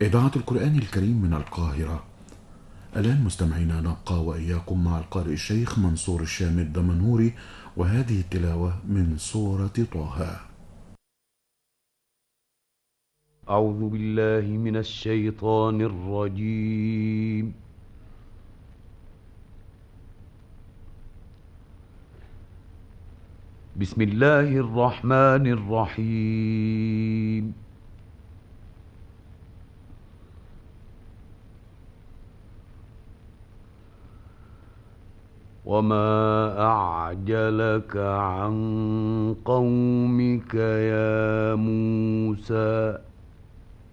إذاعة القرآن الكريم من القاهرة. الآن مستمعينا نبقى وإياكم مع القارئ الشيخ منصور الشام الدمنهوري، وهذه التلاوة من سورة طه. أعوذ بالله من الشيطان الرجيم. بسم الله الرحمن الرحيم. وما أعجلك عن قومك يا موسى